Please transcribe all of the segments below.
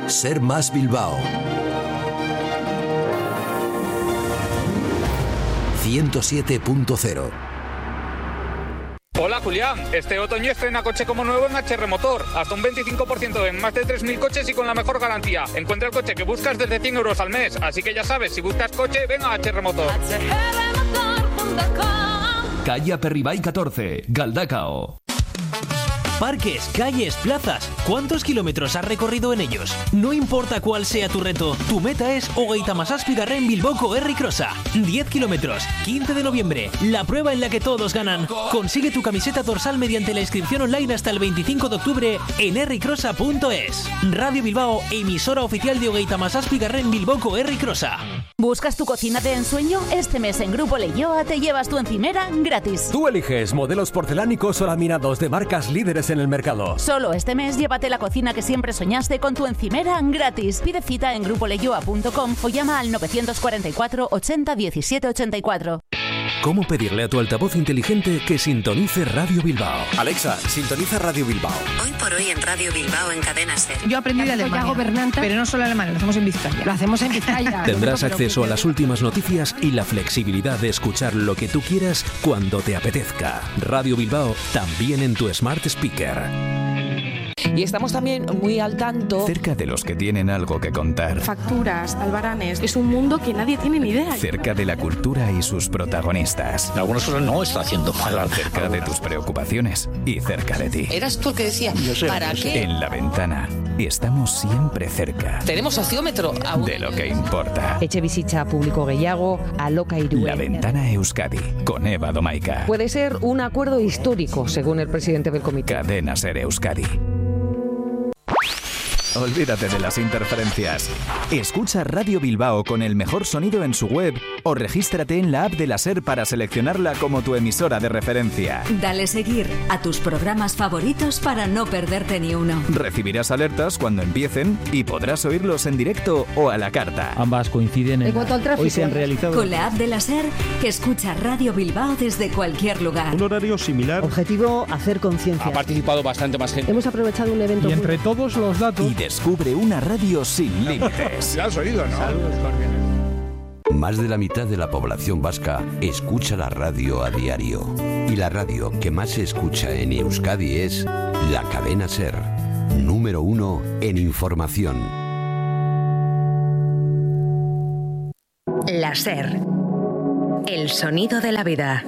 Ser Más Bilbao. 107.0. Hola Julián, este otoño estrena coche como nuevo en HR Motor, hasta un 25% en más de 3.000 coches y con la mejor garantía. Encuentra el coche que buscas desde 100 euros al mes, así que ya sabes, si buscas coche, ven a HR Motor. Calle Aperribay 14, Galdacao. Parques, calles, plazas. ¿Cuántos kilómetros has recorrido en ellos? No importa cuál sea tu reto, tu meta es Hogeita Masazpigarren Bilboko Herri Crossa. 10 kilómetros, 15 de noviembre, la prueba en la que todos ganan. Consigue tu camiseta dorsal mediante la inscripción online hasta el 25 de octubre en herricrossa.es. Radio Bilbao, emisora oficial de Hogeita Masazpigarren Bilboko Herri Crossa. ¿Buscas tu cocina de ensueño? Este mes en Grupo Leioa te llevas tu encimera gratis. Tú eliges modelos porcelánicos o laminados de marcas líderes en el mercado. Solo este mes llévate la cocina que siempre soñaste con tu encimera gratis. Pide cita en grupoleioa.com o llama al 944 80 17 84. ¿Cómo pedirle a tu altavoz inteligente que sintonice Radio Bilbao? Alexa, sintoniza Radio Bilbao. Hoy por hoy en Radio Bilbao en Cadena SER. Yo aprendí de Alemania, pero no solo alemán, lo hacemos en Vizcaya. Lo hacemos en Vizcaya. Tendrás acceso a las últimas noticias y la flexibilidad de escuchar lo que tú quieras cuando te apetezca. Radio Bilbao, también en tu Smart Speaker. Y estamos también muy al tanto. Cerca de los que tienen algo que contar. Facturas, albaranes. Es un mundo que nadie tiene ni idea. Cerca de la cultura y sus protagonistas. Algunas cosas no está haciendo mal. Cerca de tus preocupaciones y cerca de ti. Eras tú el que decía, ¿para qué? En La Ventana. Estamos siempre cerca. Tenemos sociómetro aún. De lo que importa. Etxebizitza publiko gehiago, aloka iruen. La Ventana Euskadi, con Eva Domaica. Puede ser un acuerdo histórico, según el presidente del comité. Cadena SER Euskadi. Olvídate de las interferencias. Escucha Radio Bilbao con el mejor sonido en su web o regístrate en la app de la SER para seleccionarla como tu emisora de referencia. Dale seguir a tus programas favoritos para no perderte ni uno. Recibirás alertas cuando empiecen y podrás oírlos en directo o a la carta. Ambas coinciden en cuanto al tráfico, hoy se han realizado. Con la app de la SER, escucha Radio Bilbao desde cualquier lugar. Un horario similar. Objetivo, hacer conciencia. Ha participado bastante más gente. Hemos aprovechado un evento. Y entre todos los datos. Y descubre una radio sin límites. ¿Ya has oído, no? Saludos cordiales. Más de la mitad de la población vasca escucha la radio a diario. Y la radio que más se escucha en Euskadi es la Cadena SER, número 1 en información. La SER, el sonido de la vida.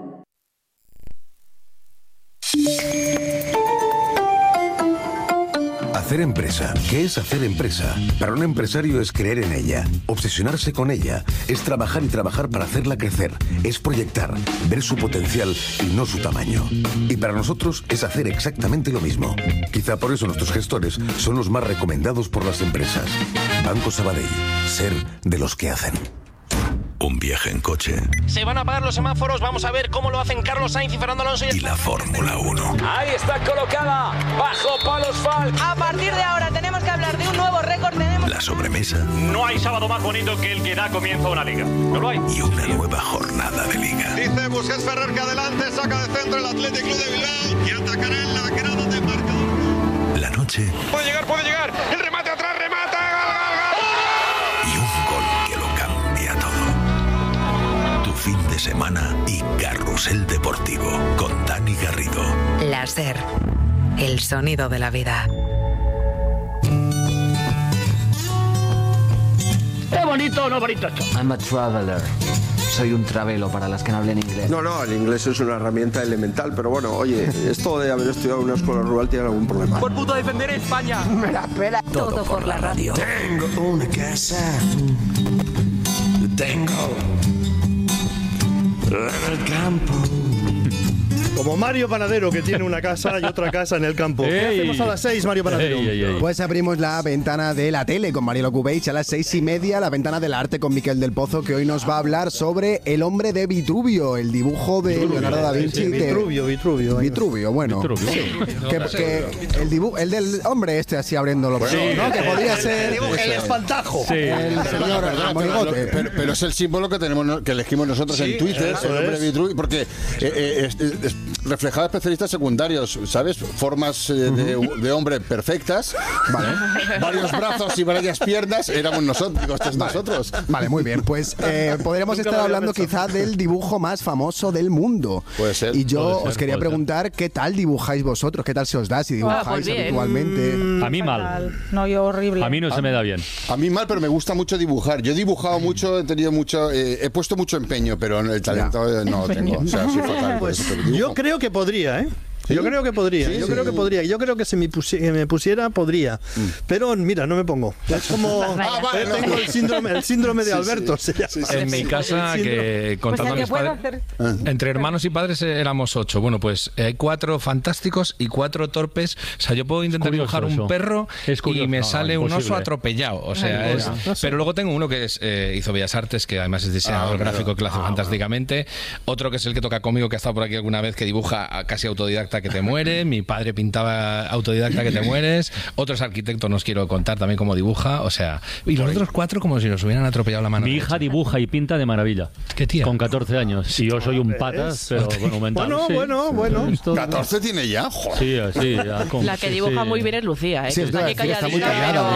Hacer empresa. ¿Qué es hacer empresa? Para un empresario es creer en ella, obsesionarse con ella, es trabajar y trabajar para hacerla crecer, es proyectar, ver su potencial y no su tamaño. Y para nosotros es hacer exactamente lo mismo. Quizá por eso nuestros gestores son los más recomendados por las empresas. Banco Sabadell, ser de los que hacen. Un viaje en coche. Se van a apagar los semáforos, vamos a ver cómo lo hacen Carlos Sainz y Fernando Alonso. Y la Fórmula 1. Ahí está colocada, bajo palos Falk. A partir de ahora tenemos que hablar de un nuevo récord. La sobremesa. No hay sábado más bonito que el que da comienzo a una liga. No lo hay. Y una nueva jornada de liga. Dice Busquets Ferrer que adelante, saca de centro el Athletic Club de Bilbao y atacará en la grada de marcador. La noche. Puede llegar, el remate atrás, remata, gol. Y un gol que lo cambia todo. Tu fin de semana y Carrusel Deportivo con Dani Garrido. La SER, el sonido de la vida. ¿Es bonito o no bonito esto? I'm a traveler. Soy un travelo para las que no hablen inglés. No, el inglés es una herramienta elemental, pero bueno, oye, esto de haber estudiado en una escuela rural tiene algún problema. Por puto defender España. Me la pela. Todo por la radio. Tengo una casa. Tengo en el campo. Como Mario Panadero, que tiene una casa y otra casa en el campo. ¿Qué hacemos a las 6, Mario Panadero? Pues abrimos la ventana de la tele con Marielo Cubeix a las 6:30, la ventana del arte con Miquel del Pozo, que hoy nos va a hablar sobre El hombre de Vitruvio, el dibujo de Leonardo da Vinci. Vitruvio, bueno. Que el del hombre este así abriendo los ojos, ¿no? Que podría ser el espantajo. El señor Monigote. Pero es el símbolo que tenemos, que elegimos nosotros en Twitter, el hombre de Vitruvio, porque reflejaba especialistas secundarios, ¿sabes? Formas de hombre perfectas, ¿vale? Varios brazos y varias piernas, éramos nosotros. Vale, muy bien. Pues podríamos estar hablando quizá del dibujo más famoso del mundo. Puede ser. Y yo os quería preguntar qué tal dibujáis vosotros, qué tal se os da, si dibujáis habitualmente. A mí mal. No, yo horrible. A mí no se me da bien. A mí mal, pero me gusta mucho dibujar. Yo he dibujado mucho, he tenido mucho, he puesto mucho empeño, pero el talento no lo tengo. O sea, soy fatal. Pues yo creo que podría, ¿eh? ¿Sí? Yo creo que podría, yo creo que si me pusiera podría, pero mira, no me pongo. Es como tengo el síndrome de Alberto. En mi casa, que contando mis padres, entre hermanos y padres éramos 8. Bueno, pues hay 4 fantásticos y 4 torpes. O sea, yo puedo intentar dibujar un perro y me sale un oso atropellado. O sea, pero luego tengo uno que hizo Bellas Artes, que además es diseñador gráfico, que lo hace fantásticamente. Otro que es el que toca conmigo, que ha estado por aquí alguna vez, que dibuja casi autodidacta, que te muere. Mi padre pintaba autodidacta, que te mueres. Otros arquitectos, no os quiero contar también cómo dibuja. O sea, y los otros 4 como si nos hubieran atropellado la mano. Mi hija dibuja y pinta de maravilla. ¿Qué tía? Con 14 años. Y yo soy un patas, pero bueno, mental. Bueno. 14 tiene ya, joder. Sí. La que dibuja muy bien es Lucía, ¿eh? Sí, Está aquí está muy callada.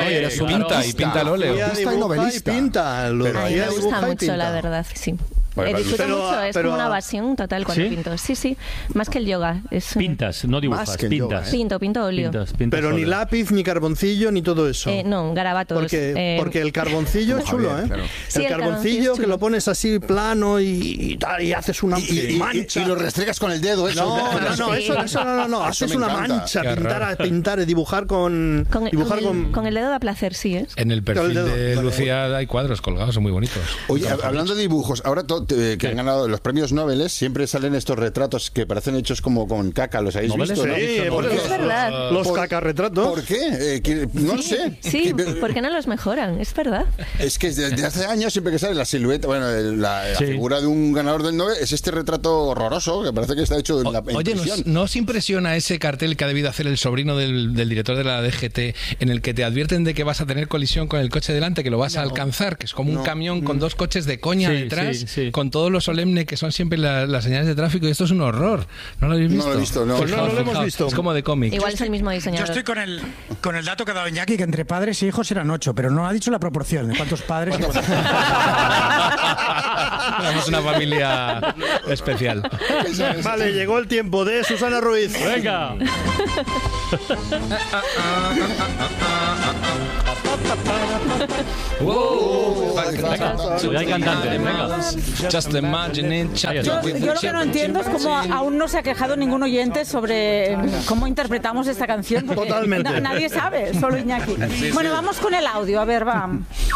Y pinta el óleo. Y novelista. A mí me gusta mucho, la verdad, sí. Disfruto mucho, es como una evasión total cuando pinto. Sí, más que el yoga. Pintas, no dibujas, pintas. Pinto óleo. Pero ni lápiz, ni carboncillo, ni todo eso. No, garabatos. Porque el carboncillo es chulo, ¿eh? Claro. Sí, el carboncillo que lo pones así plano y haces una mancha. Y lo restregas con el dedo. Eso no. Haces una mancha, pintar, dibujar con el dedo da placer, sí, ¿eh? En el perfil de Lucía hay cuadros colgados, son muy bonitos. Oye, hablando de dibujos, ahora que han ganado los premios Nobel, siempre salen estos retratos que parecen hechos como con caca, ¿los habéis visto? Sí, es verdad. Los cacarretratos. ¿Por qué? No lo sé. Sí, ¿por qué no los mejoran? Es verdad. Es que desde hace años siempre que sale la silueta, la figura de un ganador del Nobel, es este retrato horroroso que parece que está hecho en la impresión. ¿No os impresiona ese cartel que ha debido hacer el sobrino del director de la DGT, en el que te advierten de que vas a tener colisión con el coche delante, que lo vas a alcanzar, que es como un camión con 2 coches de coña detrás, con todo lo solemne que son siempre las señales de tráfico, y esto es un horror? ¿No lo habéis visto? No lo he visto, no. Pues no lo hemos visto. Es como de cómic. Igual es el mismo diseñador. Yo estoy con el dato que ha dado Iñaki, que entre padres e hijos eran 8, pero no ha dicho la proporción de cuántos padres. Somos una familia especial. Vale, llegó el tiempo de Susana Ruiz. Venga. Hay cantante, venga. Just imagine it. Yo lo que no entiendo es cómo aún no se ha quejado ningún oyente sobre cómo interpretamos esta canción. Totalmente. Nadie sabe, solo Iñaki. Bueno, vamos con el audio, a ver, va.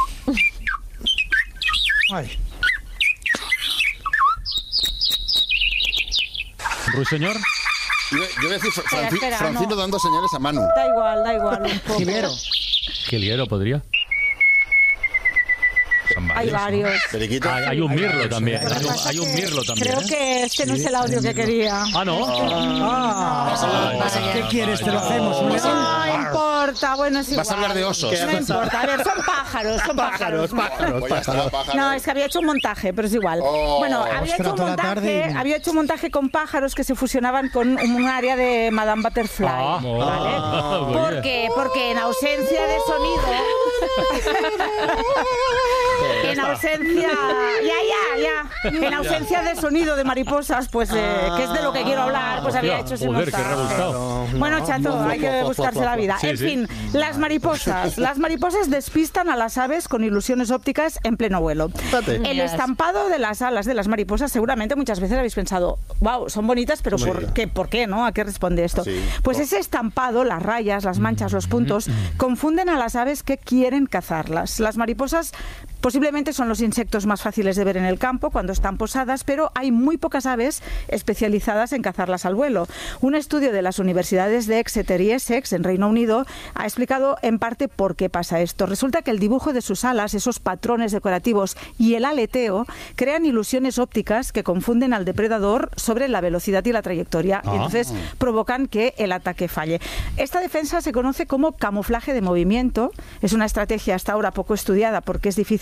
Ruiseñor. Yo voy a decir Francino dando señales a Manu. Da igual. Un poco. Giliero podría. Hay varios. Hay un mirlo también. Creo que este no es el audio que quería. ¿No? ¿Qué quieres? Te lo hacemos. No importa, bueno, es igual. Vas a hablar de osos. No importa, a ver, son pájaros. No, es que había hecho un montaje, pero es igual. Bueno, había hecho un montaje con pájaros que se fusionaban con un área de Madame Butterfly. ¿Vale? Porque en ausencia de sonido... En ausencia de sonido de mariposas, pues que es de lo que quiero hablar, pues había hecho ese montaje. Qué rebuscado. Bueno, chato, hay que buscarse la vida. En fin, las mariposas despistan a las aves con ilusiones ópticas en pleno vuelo. El estampado de las alas de las mariposas, seguramente muchas veces habéis pensado, wow, son bonitas, pero ¿por qué, no? ¿A qué responde esto? Pues ese estampado, las rayas, las manchas, los puntos, confunden a las aves que quieren cazarlas. Las mariposas posiblemente son los insectos más fáciles de ver en el campo cuando están posadas, pero hay muy pocas aves especializadas en cazarlas al vuelo. Un estudio de las universidades de Exeter y Essex, en Reino Unido, ha explicado en parte por qué pasa esto. Resulta que el dibujo de sus alas, esos patrones decorativos y el aleteo crean ilusiones ópticas que confunden al depredador sobre la velocidad y la trayectoria, y entonces provocan que el ataque falle. Esta defensa se conoce como camuflaje de movimiento. Es una estrategia hasta ahora poco estudiada porque es difícil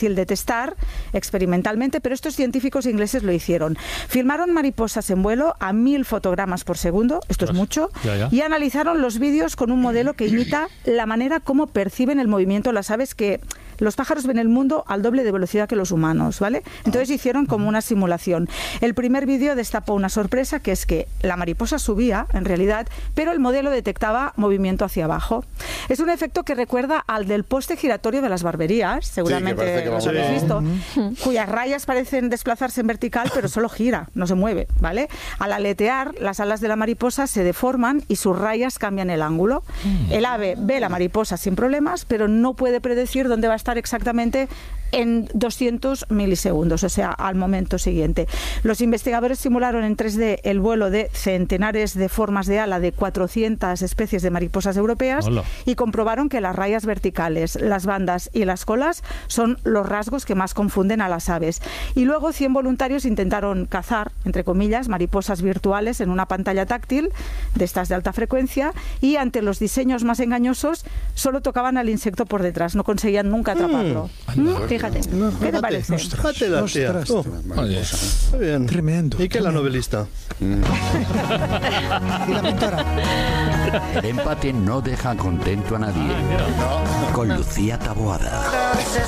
difícil de testar experimentalmente, pero estos científicos ingleses lo hicieron. Filmaron mariposas en vuelo a 1000 fotogramas por segundo, esto es mucho, y analizaron los vídeos con un modelo que imita la manera como perciben el movimiento las aves, que los pájaros ven el mundo al doble de velocidad que los humanos, ¿vale? Entonces hicieron como una simulación. El primer vídeo destapó una sorpresa, que es que la mariposa subía, en realidad, pero el modelo detectaba movimiento hacia abajo. Es un efecto que recuerda al del poste giratorio de las barberías, seguramente lo habéis visto, cuyas rayas parecen desplazarse en vertical, pero solo gira, no se mueve, ¿vale? Al aletear, las alas de la mariposa se deforman y sus rayas cambian el ángulo. El ave ve la mariposa sin problemas, pero no puede predecir dónde va a estar exactamente en 200 milisegundos, o sea, al momento siguiente. Los investigadores simularon en 3D el vuelo de centenares de formas de ala de 400 especies de mariposas europeas y comprobaron que las rayas verticales, las bandas y las colas son los rasgos que más confunden a las aves. Y luego 100 voluntarios intentaron cazar, entre comillas, mariposas virtuales en una pantalla táctil de estas de alta frecuencia, y ante los diseños más engañosos solo tocaban al insecto por detrás, no conseguían nunca atraparlo. Fíjate, ¿qué te parece? Muy bien. Tremendo. ¿Y qué la novelista? Y la pintora. El empate no deja contento a nadie. Con Lucía Taboada.